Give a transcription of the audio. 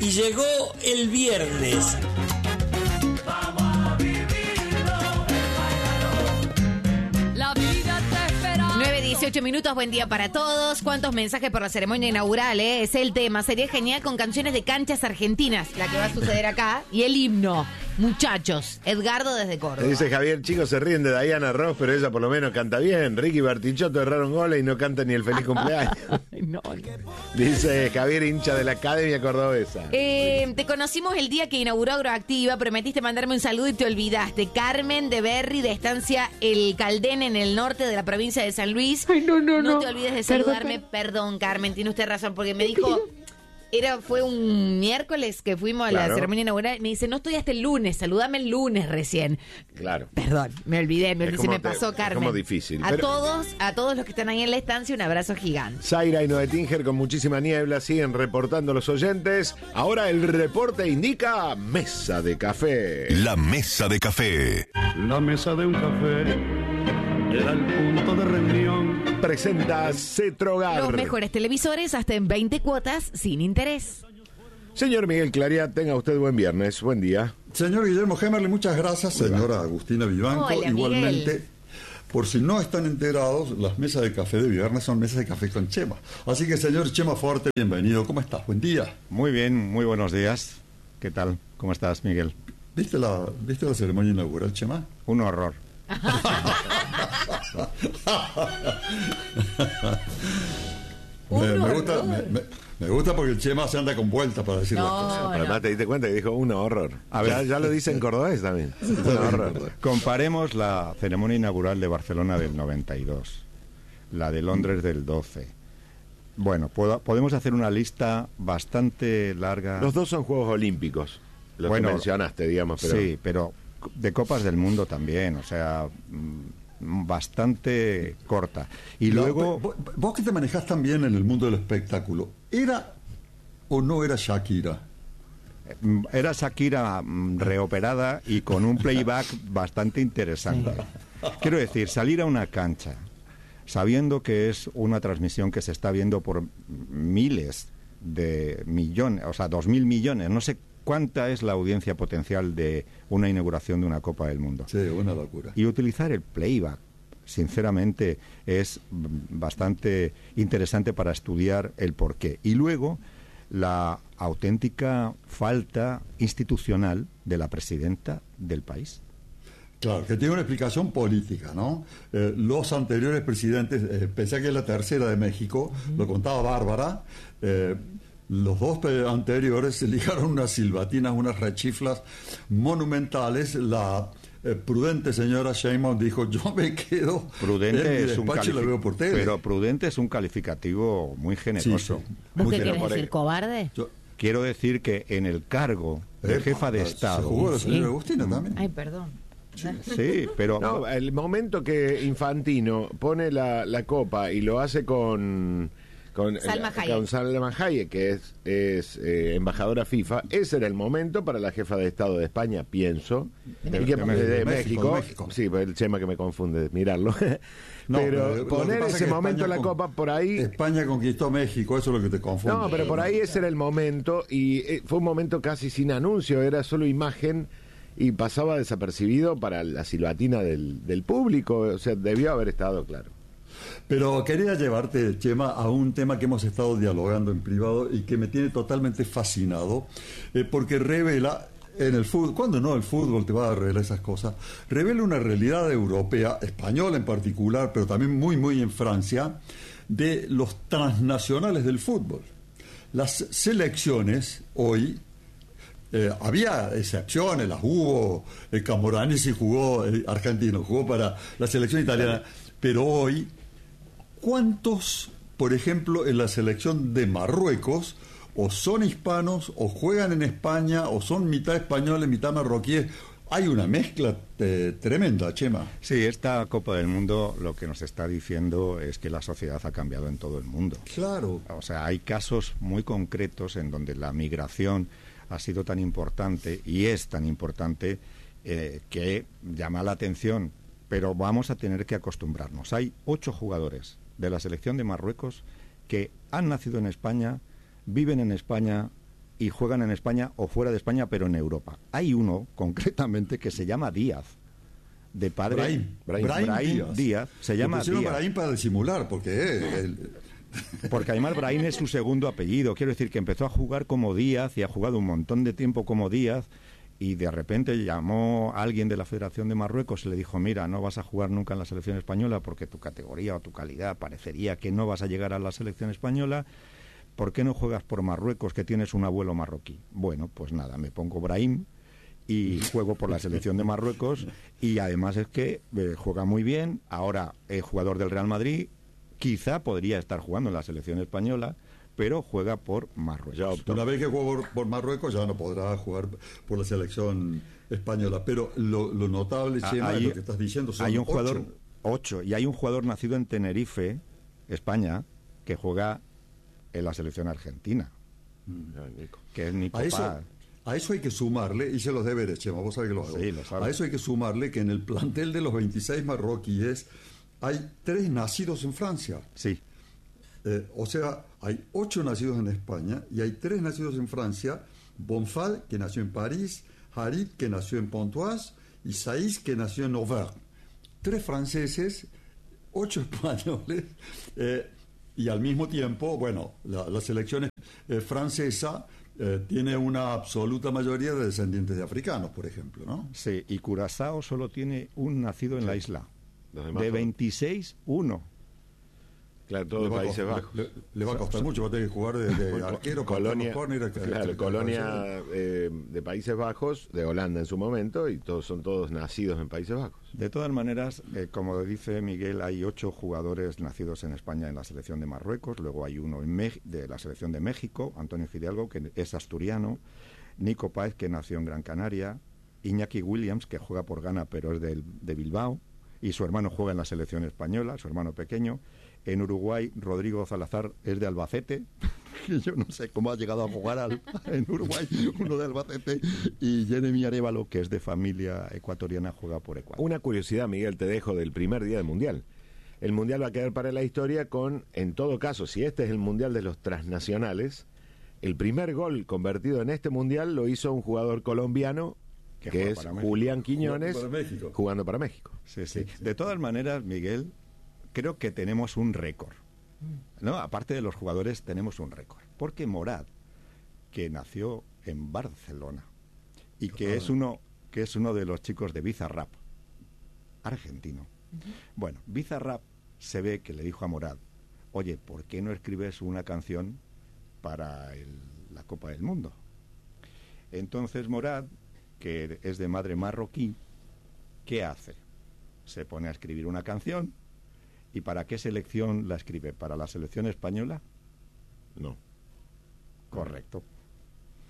Y llegó el viernes. Vamos a vivirlo, la vida te espera. 9:18 minutos, buen día para todos. ¿Cuántos mensajes por la ceremonia inaugural? Es el tema. Sería genial con canciones de canchas argentinas, la que va a suceder acá. Y el himno. Muchachos, Edgardo desde Córdoba. Dice Javier, chicos se ríen de Diana Ross, pero ella por lo menos canta bien. Ricky Bartichotto erraron goles y no canta ni el feliz cumpleaños. No. Dice Javier, hincha de la Academia Cordobesa. Te conocimos el día que inauguró Agroactiva, prometiste mandarme un saludo y te olvidaste. Carmen de Berry, de Estancia El Caldén, en el norte de la provincia de San Luis. Ay, no. te olvides de saludarme. Perdón, Carmen, tiene usted razón, porque me dijo... Fue un miércoles que fuimos a la ceremonia inaugural. Me dice, no estoy hasta el lunes, saludame el lunes recién. Claro. Perdón, me olvidé, se me pasó, Carmen. Es como difícil. A todos los que están ahí en la estancia, un abrazo gigante. Zaira y Noetinger con muchísima niebla siguen reportando los oyentes. Ahora el reporte indica mesa de café. La mesa de café. La mesa de un café era el punto de reunión. Presenta Cetrogar. Los mejores televisores hasta en 20 cuotas sin interés. Señor Miguel Clariat, tenga usted buen viernes, buen día. Señor Guillermo Gemerle, muchas gracias. Señora Agustina Vivanco, Hola, igualmente. Miguel. Por si no están enterados, las mesas de café de viernes son mesas de café con Chema. Así que, señor Chema Forte, bienvenido. ¿Cómo estás? Buen día. Muy bien, muy buenos días. ¿Qué tal? ¿Cómo estás, Miguel? ¿Viste la ceremonia inaugural, Chema? Un horror. Me gusta porque el Chema se anda con vueltas para decir las cosas. Pero además te diste cuenta que dijo un horror. A ver, ya lo dice en cordobés también. Un horror. Comparemos la ceremonia inaugural de Barcelona del 92, la de Londres del 12. Bueno, podemos hacer una lista bastante larga. Los dos son Juegos Olímpicos, los que mencionaste, digamos. Pero... Sí, pero de Copas del Mundo también, o sea, bastante corta. Y luego... Vos que te manejás también en el mundo del espectáculo, ¿era o no era Shakira? Era Shakira reoperada y con un playback bastante interesante. Quiero decir, salir a una cancha sabiendo que es una transmisión que se está viendo por miles de millones, o sea, 2.000 millones, no sé cuánta es la audiencia potencial de una inauguración de una Copa del Mundo. Sí, una locura. Y utilizar el playback, sinceramente, es bastante interesante para estudiar el porqué. Y luego, la auténtica falta institucional de la presidenta del país. Claro, que tiene una explicación política, ¿no? Los anteriores presidentes, pese a que es la tercera de México, lo contaba Bárbara, los dos anteriores se ligaron unas silbatinas, unas rechiflas monumentales. La prudente señora Sheinbaum dijo, yo me quedo prudente en mi es despacho y la veo por tele. Pero prudente es un calificativo muy generoso. Sí. ¿Vos qué querés decir, cobarde? Quiero decir que en el cargo de jefa de Estado... Se jugó la señora Agustina también. Ay, perdón. Sí, pero... No, el momento que Infantino pone la copa y lo hace con Salma Hayek. Con Salma Hayek, que es embajadora FIFA, ese era el momento para la jefa de Estado de España, pienso, de México. Sí, pues el Chema que me confunde, mirarlo. No, pero poner ese momento la copa por ahí... España conquistó México, eso es lo que te confunde. No, pero por ahí ese era el momento, y fue un momento casi sin anuncio, era solo imagen, y pasaba desapercibido para la silbatina del público, o sea, debió haber estado claro. Pero quería llevarte, Chema, a un tema que hemos estado dialogando en privado y que me tiene totalmente fascinado, porque revela en el fútbol, cuando no el fútbol te va a revelar esas cosas, revela una realidad europea, española en particular, pero también muy, muy en Francia, de los transnacionales del fútbol. Las selecciones hoy... había excepciones, las hubo, Camoranesi jugó, argentino, jugó para la selección italiana, pero hoy, ¿cuántos, por ejemplo, en la selección de Marruecos, o son hispanos, o juegan en España, o son mitad españoles, mitad marroquíes? Hay una mezcla tremenda, Chema. Sí, esta Copa del Mundo lo que nos está diciendo es que la sociedad ha cambiado en todo el mundo. Claro. O sea, hay casos muy concretos en donde la migración ha sido tan importante y es tan importante que llama la atención, pero vamos a tener que acostumbrarnos. Hay 8 jugadores de la selección de Marruecos que han nacido en España, viven en España y juegan en España o fuera de España, pero en Europa. Hay uno, concretamente, que se llama Díaz, de padre... Brahim Díaz. Se llama Díaz. Brahim para disimular, porque... Porque además Brahim es su segundo apellido. Quiero decir que empezó a jugar como Díaz y ha jugado un montón de tiempo como Díaz, y de repente llamó a alguien de la Federación de Marruecos y le dijo: mira, no vas a jugar nunca en la selección española porque tu categoría o tu calidad parecería que no vas a llegar a la selección española. ¿Por qué no juegas por Marruecos, que tienes un abuelo marroquí? Bueno, pues nada, me pongo Brahim y juego por la selección de Marruecos, y además es que juega muy bien. Ahora es jugador del Real Madrid, quizá podría estar jugando en la selección española, pero juega por Marruecos. Una vez que juega por Marruecos ya no podrá jugar por la selección española. Pero lo notable, Chema, es lo que estás diciendo. Son hay un jugador, 8. 8, y hay un jugador nacido en Tenerife, España, que juega en la selección argentina, que es Nico Paz. A eso hay que sumarle, hice los deberes, Chema, vos sabés que lo hago. Sí, lo sabes. A eso hay que sumarle que en el plantel de los 26 marroquíes hay 3 nacidos en Francia. Sí. O sea, hay 8 nacidos en España y hay 3 nacidos en Francia: Bonfal, que nació en París, Harit, que nació en Pontoise, y Saïs, que nació en Auvergne. 3 franceses, 8 españoles, y al mismo tiempo, bueno, la selección francesa tiene una absoluta mayoría de descendientes de africanos, por ejemplo, ¿no? Sí, y Curazao solo tiene un nacido en la isla. Los De 26, 1. Claro, todos Países Bajos. Le va a costar mucho, va a tener que jugar de arquero, Colonia, córner, claro, colonia de Países Bajos, de Holanda en su momento, y son todos nacidos en Países Bajos. De todas maneras, como dice Miguel, hay 8 jugadores nacidos en España en la selección de Marruecos. Luego hay uno de la selección de México, Antonio Fidalgo, que es asturiano, Nico Páez, que nació en Gran Canaria, Iñaki Williams, que juega por Ghana pero es de Bilbao, y su hermano juega en la selección española, su hermano pequeño. En Uruguay, Rodrigo Salazar es de Albacete, que yo no sé cómo ha llegado a jugar en Uruguay, uno de Albacete, y Jeremy Arévalo, que es de familia ecuatoriana, juega por Ecuador. Una curiosidad, Miguel, te dejo del primer día del Mundial. El Mundial va a quedar para la historia con, en todo caso, si este es el Mundial de los transnacionales, el primer gol convertido en este Mundial lo hizo un jugador colombiano, que es Julián Quiñones, jugando para México. Sí. De todas maneras, Miguel, creo que tenemos un récord, ¿no? Aparte de los jugadores, tenemos un récord. Porque Morad, que nació en Barcelona y que es uno de los chicos de Bizarrap, argentino. Bueno, Bizarrap se ve que le dijo a Morad: oye, ¿por qué no escribes una canción para la Copa del Mundo? Entonces Morad, que es de madre marroquí, ¿qué hace? Se pone a escribir una canción. ¿Y para qué selección la escribe? ¿Para la selección española? No. Correcto.